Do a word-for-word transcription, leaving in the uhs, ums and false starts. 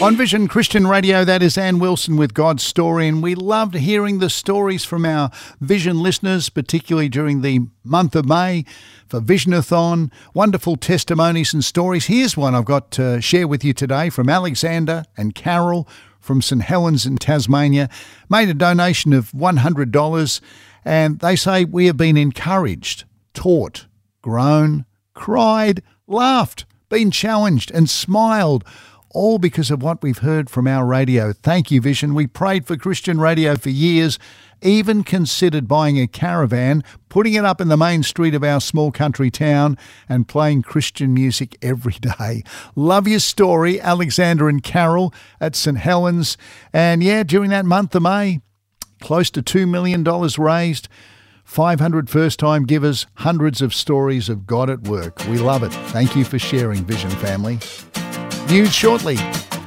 On Vision Christian Radio, that is Ann Wilson with God's Story, and we loved hearing the stories from our Vision listeners, particularly during the month of May for Visionathon. Wonderful testimonies and stories. Here's one I've got to share with you today from Alexander and Carol from St Helens in Tasmania. Made a donation of one hundred dollars, and they say, we have been encouraged, taught, grown, cried, laughed, been challenged and smiled, all because of what we've heard from our radio. Thank you, Vision. We prayed for Christian radio for years, even considered buying a caravan, putting it up in the main street of our small country town and playing Christian music every day. Love your story, Alexander and Carol at St Helens. And yeah, during that month of May, close to two million dollars raised, five hundred first-time givers, hundreds of stories of God at work. We love it. Thank you for sharing, Vision family. News shortly.